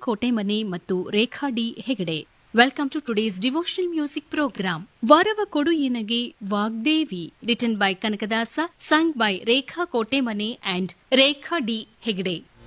ಕೋಟೆಮನೆ ಮತ್ತು ರೇಖಾ D Hegde. Welcome to today's devotional music program. Varava Kodu Yenage Vagdevi, written by Kanakadasa, sung by Rekha Kotemane and Rekha D. Hegde.